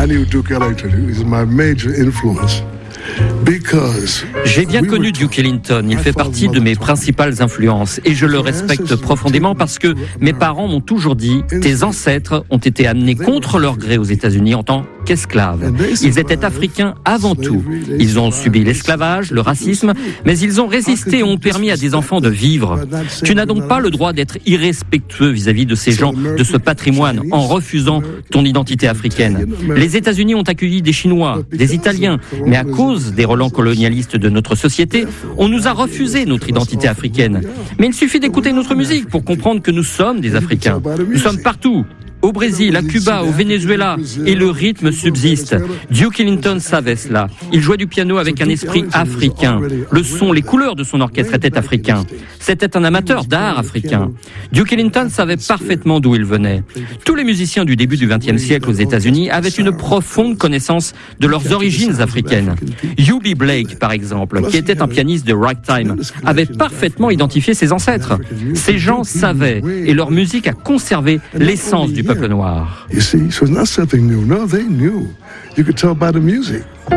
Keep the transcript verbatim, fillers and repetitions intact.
knew Duke Ellington. He was my major influence. J'ai bien connu Duke Ellington, il fait partie de mes principales influences et je le respecte profondément parce que mes parents m'ont toujours dit « Tes ancêtres ont été amenés contre leur gré aux États-Unis en tant qu'esclaves. Ils étaient africains avant tout. Ils ont subi l'esclavage, le racisme, mais ils ont résisté et ont permis à des enfants de vivre. Tu n'as donc pas le droit d'être irrespectueux vis-à-vis de ces gens, de ce patrimoine, en refusant ton identité africaine. Les États-Unis ont accueilli des Chinois, des Italiens, mais à cause des relents colonialistes de notre société, on nous a refusé notre identité africaine. Mais il suffit d'écouter notre musique pour comprendre que nous sommes des Africains. Nous sommes partout. Au Brésil, à Cuba, au Venezuela, et le rythme subsiste. Duke Ellington savait cela. Il jouait du piano avec un esprit africain. Le son, les couleurs de son orchestre étaient africains. C'était un amateur d'art africain. Duke Ellington savait parfaitement d'où il venait. Tous les musiciens du début du vingtième siècle aux États-Unis avaient une profonde connaissance de leurs origines africaines. Eubie Blake, par exemple, qui était un pianiste de ragtime, avait parfaitement identifié ses ancêtres. Ces gens savaient, et leur musique a conservé l'essence du peuple noir. You see, so it's not something new. No, they knew. You could tell by the music.